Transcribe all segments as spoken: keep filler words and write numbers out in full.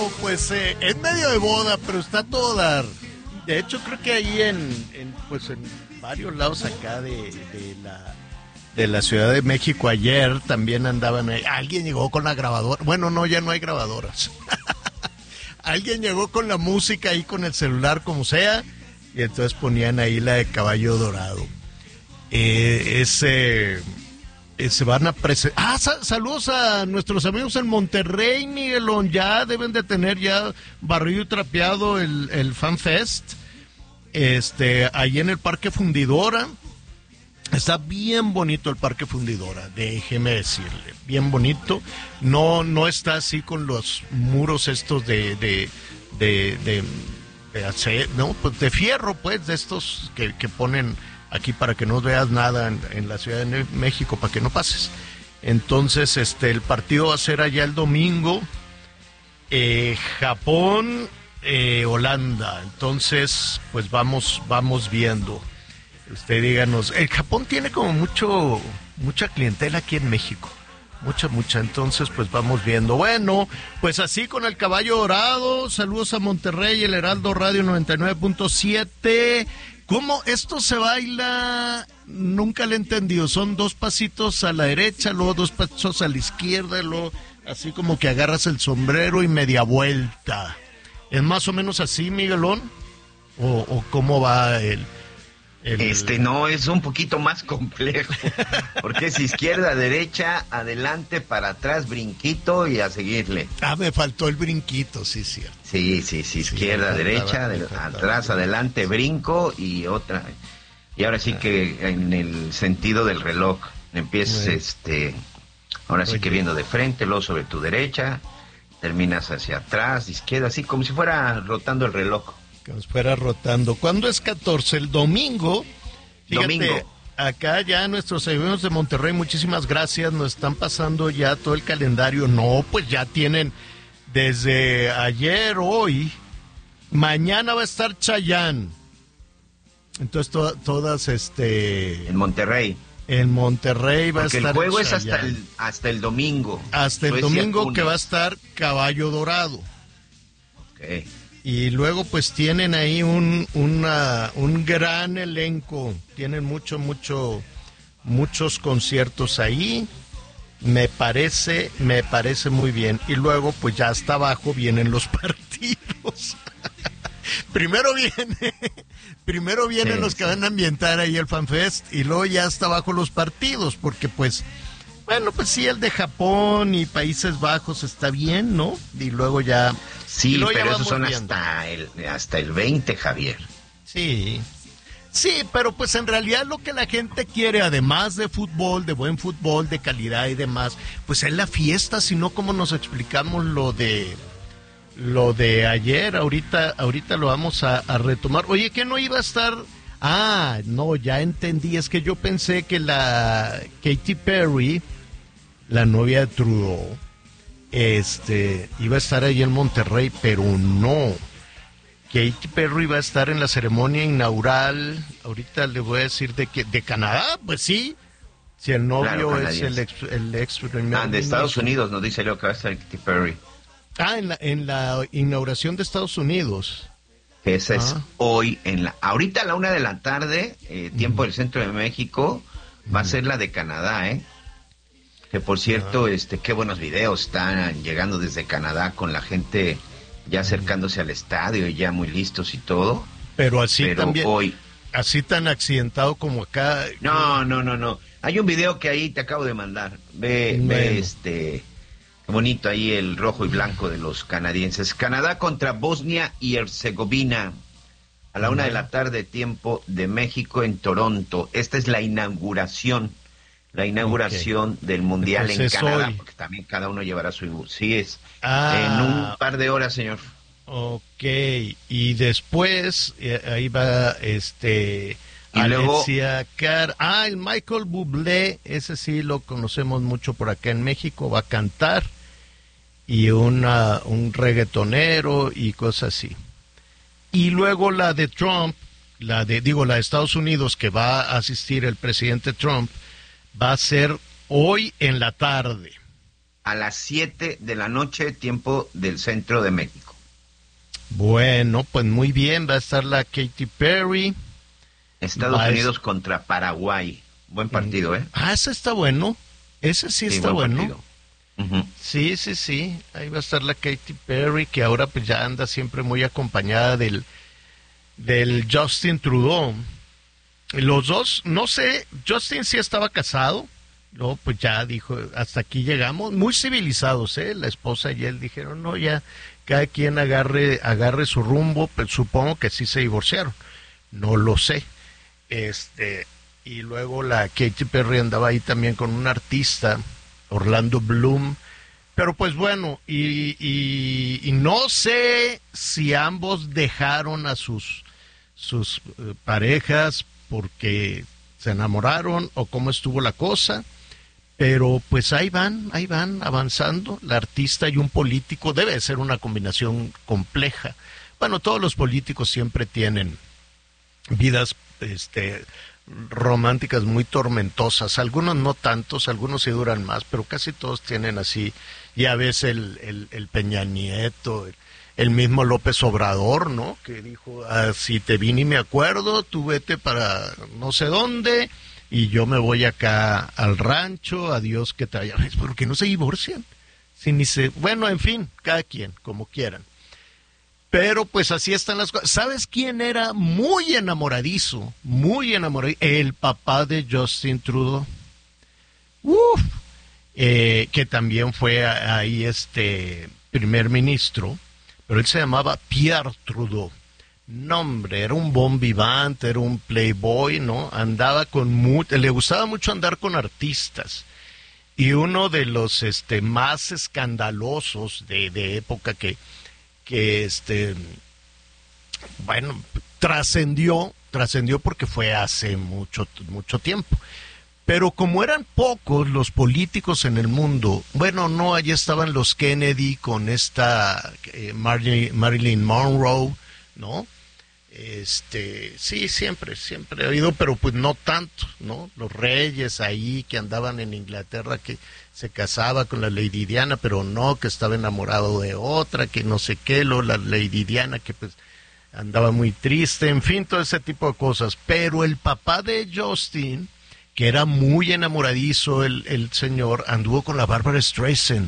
Pues eh, en medio de boda, pero está todo dar. De hecho, creo que ahí en, en pues en varios lados acá de, de la de la Ciudad de México ayer también andaban ahí. Alguien llegó con la grabadora. Bueno, no, ya no hay grabadoras. Alguien llegó con la música ahí con el celular como sea y entonces ponían ahí la de Caballo Dorado. Eh, ese eh, se van a presentar. Ah, sa- saludos a nuestros amigos en Monterrey, Miguelón. Ya deben de tener ya barrido y trapeado el, el Fan Fest. Este, ahí en el Parque Fundidora. Está bien bonito el Parque Fundidora, déjeme decirle, bien bonito. No, no está así con los muros estos de, de, de, de, de ace- no, pues de fierro, pues, de estos que, que ponen aquí para que no veas nada en, en la Ciudad de México, para que no pases. Entonces, este, el partido va a ser allá el domingo, eh, Japón, eh, Holanda. Entonces, pues vamos, vamos viendo. Usted díganos, el Japón tiene como mucho, mucha clientela aquí en México, mucha, mucha, entonces pues vamos viendo. Bueno, pues así con el Caballo Dorado, saludos a Monterrey, el Heraldo Radio noventa y nueve punto siete. ¿Cómo esto se baila? Nunca le he entendido, son dos pasitos a la derecha, luego dos pasos a la izquierda, luego así como que agarras el sombrero y media vuelta. ¿Es más o menos así, Miguelón? ¿O, o cómo va el...? El... Este no, es un poquito más complejo, porque es izquierda, derecha, adelante, para atrás, brinquito y a seguirle. Ah, me faltó el brinquito, sí, cierto. Sí, sí, sí, izquierda, sí, derecha, de, atrás, adelante, brinco y otra. Y ahora sí que en el sentido del reloj, empiezas bueno. este, ahora sí Oye. que viendo de frente, luego sobre tu derecha, terminas hacia atrás, izquierda, así como si fuera rotando el reloj. Que nos fuera rotando. ¿Cuándo es catorce? El domingo. Fíjate, domingo. Acá ya nuestros amigos de Monterrey, muchísimas gracias, nos están pasando ya todo el calendario. No, pues ya tienen desde ayer, hoy, mañana va a estar Chayanne. Entonces to- todas, este... En Monterrey. En Monterrey va Porque a estar el juego el es hasta el, hasta el domingo. Hasta el Suecia, domingo Túnez. Que va a estar Caballo Dorado. Ok. Y luego pues tienen ahí un una, un gran elenco, tienen mucho, mucho, muchos conciertos ahí, me parece, me parece muy bien. Y luego pues ya hasta abajo vienen los partidos. Primero viene, primero vienen sí, los que sí. van a ambientar ahí el FanFest y luego ya hasta abajo los partidos, porque pues, bueno, pues sí, el de Japón y Países Bajos está bien, ¿no? Y luego ya... Sí, pero esos son hasta el, hasta el veinte, Javier. Sí, sí, pero pues en realidad lo que la gente quiere, además de fútbol, de buen fútbol, de calidad y demás, pues es la fiesta, si no, como nos explicamos lo de lo de ayer, ahorita, ahorita lo vamos a, a retomar. Oye, ¿que no iba a estar? Ah, no, ya entendí, es que yo pensé que la Katy Perry, la novia de Trudeau, Este, iba a estar ahí en Monterrey, pero no. Katy Perry va a estar en la ceremonia inaugural. Ahorita le voy a decir de que de Canadá, pues sí. Si el novio claro, es el ex, el ex ah, de Estados Unidos, nos dice Leo que va a estar Katy Perry. Ah, en la, en la inauguración de Estados Unidos. Esa ah. es hoy en la, ahorita a la una de la tarde, eh, tiempo uh-huh. del centro de México, va uh-huh. a ser la de Canadá, eh. Que por cierto, ah. este, qué buenos videos están llegando desde Canadá con la gente ya acercándose al estadio y ya muy listos y todo. Pero así Pero también, hoy... así tan accidentado como acá. No, no, no, no. Hay un video que ahí te acabo de mandar. Ve, bueno. ve este, qué bonito ahí el rojo y blanco de los canadienses. Canadá contra Bosnia y Herzegovina. A la una de la tarde, tiempo de México en Toronto. Esta es la inauguración. La inauguración okay. del Mundial pues en Canadá, hoy. Porque también cada uno llevará su... Sí, es ah, en un par de horas, señor. Ok, y después, eh, ahí va este... Y Alexia luego... Car... Ah, el Michael Bublé, ese sí lo conocemos mucho por acá en México, va a cantar, y una, un reggaetonero y cosas así. Y luego la de Trump, la de, digo, la de Estados Unidos, que va a asistir el presidente Trump, va a ser hoy en la tarde. a las siete de la noche, tiempo del centro de México. Bueno, pues muy bien, va a estar la Katy Perry. Estados va Unidos es... contra Paraguay. Buen partido, ¿eh? Ah, ese está bueno. Ese sí, sí está bueno. Uh-huh. Sí, sí, sí. Ahí va a estar la Katy Perry, que ahora pues ya anda siempre muy acompañada del, del Justin Trudeau. Los dos, no sé, Justin sí estaba casado. Luego pues ya dijo, hasta aquí llegamos. Muy civilizados, ¿eh? La esposa y él dijeron, no, ya cada quien agarre, agarre su rumbo. Pero supongo que sí se divorciaron. No lo sé. Este... Y luego la Katy Perry andaba ahí también con un artista, Orlando Bloom. Pero pues bueno, y, y, y no sé si ambos dejaron a sus, sus eh, parejas porque se enamoraron o cómo estuvo la cosa. Pero pues ahí van, ahí van avanzando. La artista y un político debe ser una combinación compleja. Bueno, todos los políticos siempre tienen vidas, este... románticas muy tormentosas, algunos no tantos, algunos sí duran más, pero casi todos tienen así, ya ves el, el, el Peña Nieto, el, el mismo López Obrador, ¿no? Que dijo, ah, si te vi ni me acuerdo, tú vete para no sé dónde, y yo me voy acá al rancho, adiós que te vaya, ¿por qué no se divorcian? Si ni se, bueno, en fin, cada quien, como quieran. Pero pues así están las cosas. ¿Sabes quién era muy enamoradizo? Muy enamoradizo. El papá de Justin Trudeau. Uf. Eh, que también fue ahí este primer ministro. Pero él se llamaba Pierre Trudeau. No, hombre, era un bon vivant, era un playboy, ¿no? Andaba con... Mu- le gustaba mucho andar con artistas. Y uno de los este más escandalosos de, de época que... que este, bueno, trascendió, trascendió porque fue hace mucho, mucho tiempo. Pero como eran pocos los políticos en el mundo, bueno, no, allí estaban los Kennedy con esta eh, Marilyn, Marilyn Monroe, ¿no? Este, sí, siempre, siempre ha habido, pero pues no tanto, ¿no? Los reyes ahí que andaban en Inglaterra, que se casaba con la Lady Diana, pero no, que estaba enamorado de otra, que no sé qué, lo, la Lady Diana que pues andaba muy triste, en fin, todo ese tipo de cosas. Pero el papá de Justin, que era muy enamoradizo, el, el señor, anduvo con la Barbara Streisand.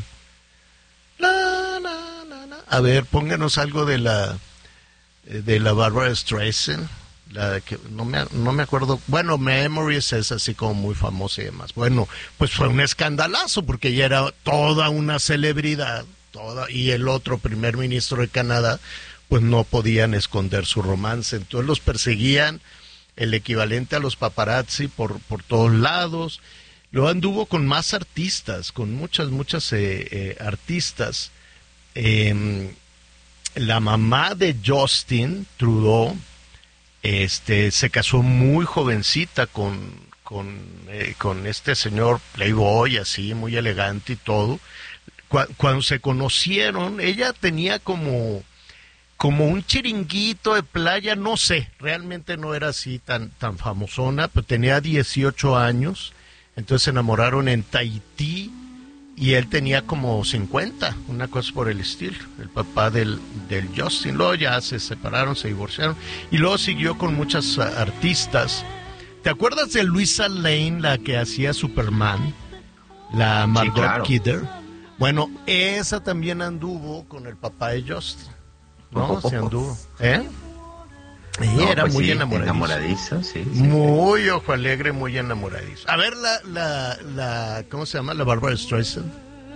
La, la, la, la. A ver, pónganos algo de la... de la Barbara Streisand, la que no me, no me acuerdo, bueno, Memories es así como muy famosa y demás. Bueno, pues fue un escandalazo porque ella era toda una celebridad, toda, y el otro primer ministro de Canadá, pues no podían esconder su romance, entonces los perseguían, el equivalente a los paparazzi por, por todos lados. Luego anduvo con más artistas, con muchas, muchas eh, eh, artistas. Eh, La mamá de Justin Trudeau este, se casó muy jovencita con, con, eh, con este señor playboy, así, muy elegante y todo. Cu- cuando se conocieron, ella tenía como, como un chiringuito de playa, no sé, realmente no era así tan, tan famosona, pero tenía dieciocho años, entonces se enamoraron en Tahití. Y él tenía como cincuenta, una cosa por el estilo, el papá del, del Justin. Luego ya se separaron, se divorciaron. Y luego siguió con muchas uh, artistas. ¿Te acuerdas de Luisa Lane, la que hacía Superman? La Margot sí, claro. Kidder. Bueno, esa también anduvo con el papá de Justin. ¿No? Oh, oh, se anduvo. ¿Eh? Y no, era pues muy sí, enamoradizo. Enamoradizo, sí, sí. Muy ojo alegre, muy enamoradizo. A ver, la, la, la, ¿cómo se llama? La Barbara Streisand.